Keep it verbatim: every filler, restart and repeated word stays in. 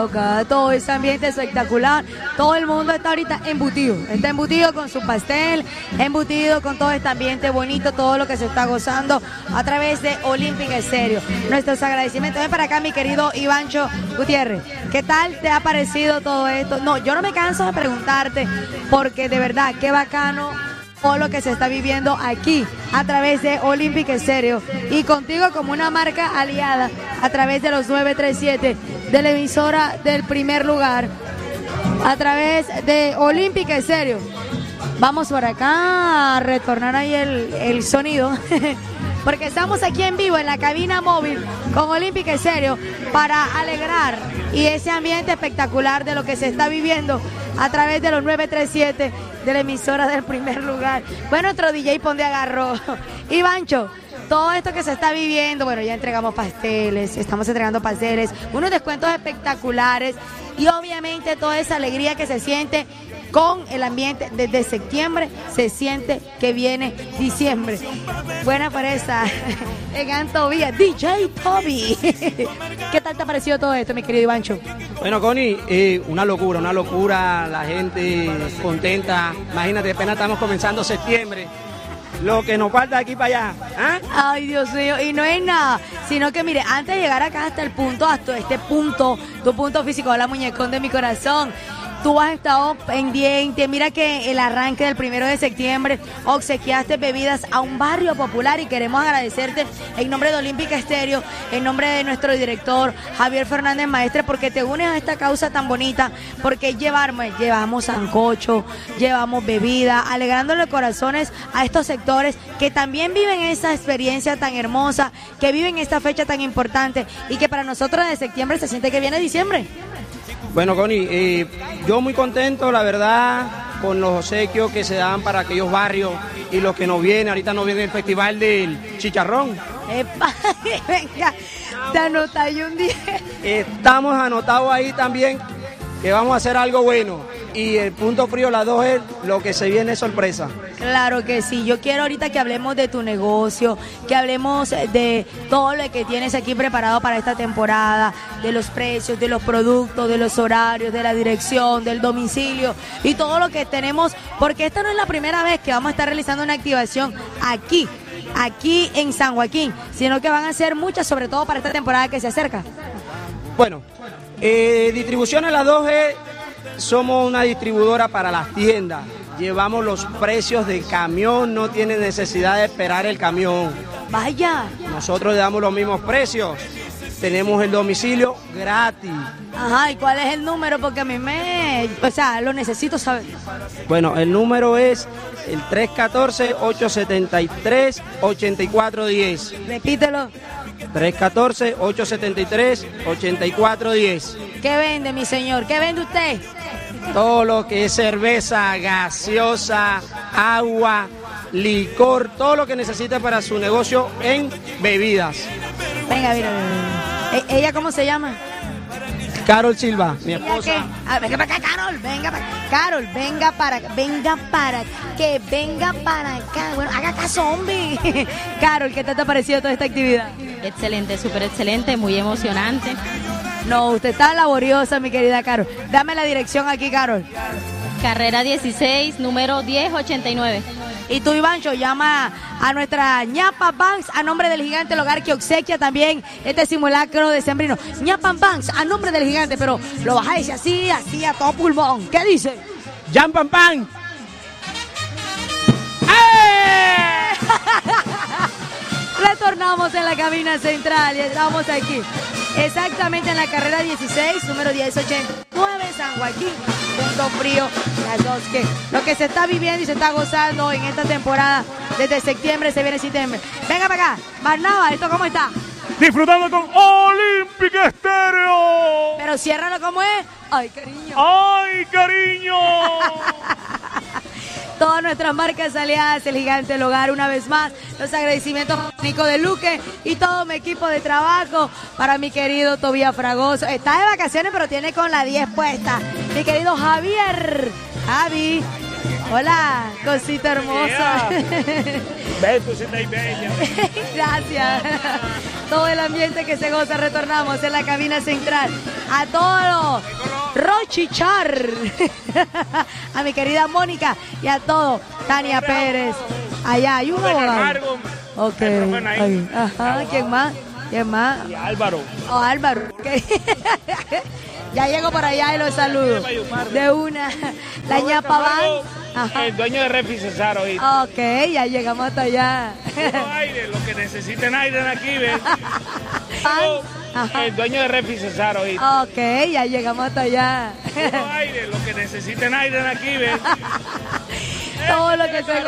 loca, todo ese ambiente espectacular. Todo el mundo está ahorita embutido, está embutido con su pastel, embutido con todo este ambiente bonito, todo lo que se está gozando a través de Olympic Estéreo. Nuestros agradecimientos. Ven para acá, mi querido Ivancho Gutiérrez. ¿Qué tal te ha parecido todo esto? No, yo no me canso de preguntarte, porque de verdad, qué bacano todo lo que se está viviendo aquí a través de Olympic Estéreo y contigo como una marca aliada a través de los nueve tres siete de la emisora del primer lugar, a través de Olympic Estéreo. Vamos por acá a retornar ahí el, el sonido porque estamos aquí en vivo en la cabina móvil con Olympic Estéreo para alegrar y ese ambiente espectacular de lo que se está viviendo a través de los nueve tres siete de la emisora del primer lugar. Bueno, nuestro D J Ponde agarró. Ivancho, todo esto que se está viviendo, bueno, ya entregamos pasteles, estamos entregando pasteles, unos descuentos espectaculares y obviamente toda esa alegría que se siente con el ambiente. Desde septiembre se siente que viene diciembre. Buena por esta. Egan Tobías, D J Toby. ¿Qué tal te ha parecido todo esto, mi querido Ivancho? Bueno, Connie, eh, una locura, una locura, la gente contenta. Imagínate, apenas estamos comenzando septiembre. Lo que nos falta de aquí para allá. ¿Ah? Ay, Dios mío, y no es nada, sino que mire, antes de llegar acá hasta el punto, hasta este punto, tu punto físico, hola muñecón de mi corazón, tú has estado pendiente. Mira que el arranque del primero de septiembre obsequiaste bebidas a un barrio popular y queremos agradecerte en nombre de Olympic Estéreo, en nombre de nuestro director Javier Fernández Maestre, porque te unes a esta causa tan bonita, porque llevamos, llevamos sancocho, llevamos bebida, alegrándole corazones a estos sectores que también viven esa experiencia tan hermosa, que viven esta fecha tan importante y que para nosotros de septiembre se siente que viene diciembre. Bueno, Connie, eh, yo muy contento, la verdad, con los obsequios que se dan para aquellos barrios y los que nos vienen. Ahorita nos viene el Festival del Chicharrón. Epa, venga, te anotáis un día. Estamos anotados ahí también que vamos a hacer algo bueno. Y el punto frío, las dos, es lo que se viene es sorpresa. Claro que sí, yo quiero ahorita que hablemos de tu negocio, que hablemos de todo lo que tienes aquí preparado para esta temporada, de los precios, de los productos, de los horarios, de la dirección, del domicilio y todo lo que tenemos, porque esta no es la primera vez que vamos a estar realizando una activación aquí, aquí en San Joaquín, sino que van a ser muchas, sobre todo para esta temporada que se acerca. Bueno, eh, distribución a las dos G. Somos una distribuidora para las tiendas, llevamos los precios del camión, no tiene necesidad de esperar el camión. Vaya. Nosotros le damos los mismos precios, tenemos el domicilio gratis. Ajá, ¿y cuál es el número? Porque a mí me, o sea, lo necesito saber. Bueno, el número es el tres uno cuatro, ocho siete tres, ocho cuatro uno cero. Repítelo. tres uno cuatro, ocho siete tres, ocho cuatro uno cero. ¿Qué vende, mi señor? ¿Qué vende usted? Todo lo que es cerveza, gaseosa, agua, licor, todo lo que necesite para su negocio en bebidas. Venga, mira, mira. ¿Ella cómo se llama? Carol Silva, mi esposa. Ah, venga para acá, Carol, venga para acá. Carol, venga para acá, venga para acá, que venga para acá. Bueno, haga caso, hombre. Carol, ¿qué te ha parecido toda esta actividad? Excelente, súper excelente, muy emocionante. No, usted está laboriosa, mi querida Carol. Dame la dirección aquí, Carol. Carrera dieciséis, número diez ochenta y nueve. Y tú, Ivancho, llama a nuestra Ñapa Banks a nombre del Gigante, el hogar que obsequia también este simulacro decembrino. Ñapa Banks a nombre del Gigante, pero lo vas a decir así, así a todo pulmón. ¿Qué dice? ¡Jan Pan Pan! ¡Eh! Retornamos en la cabina central y estamos aquí. Exactamente en la carrera dieciséis, número diez ochenta y nueve, San Joaquín, punto frío, las dos que lo que se está viviendo y se está gozando en esta temporada, desde septiembre se viene septiembre. Venga para acá, Barnaba, ¿esto cómo está? Disfrutando con Olympic Estéreo. Pero ciérralo como es. Ay, cariño. Ay, cariño. Todas nuestras marcas aliadas, el Gigante, el hogar, una vez más, los agradecimientos a Nico de Luque y todo mi equipo de trabajo, para mi querido Tobías Fragoso, está de vacaciones pero tiene con la diez puesta, mi querido Javier, Javi, hola, cosita hermosa. Yeah. Besos y bella. Gracias. todo el ambiente que se goza. Retornamos en la cabina central. A todos, Rochichar, a mi querida Mónica y a todo, Tania Pérez. Allá hay un abogado. Ok. Ahí. Ajá, ¿quién más? ¿Quién más? Y Álvaro. Oh, Álvaro. Okay. Ya llego por allá y los saludo. De una. La ñapa van. El dueño de Refi Cesar hoy. Ok, ya llegamos hasta allá. Aire, lo que necesiten aire aquí, ¿ves? Ajá. El dueño de Refi Cesar hoy. Ok, ya llegamos hasta allá. Aire, lo que necesiten aire aquí, ¿ves? Todo lo que se